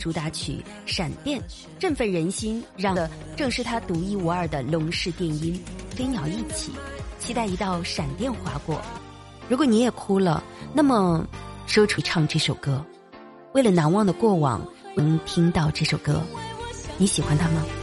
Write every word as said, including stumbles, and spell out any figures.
主打曲《闪电》振奋人心，让的正是他独一无二的龙式电音。飞鸟一起，期待一道闪电划过。如果你也哭了，那么说出唱这首歌。为了难忘的过往，能听到这首歌，你喜欢它吗？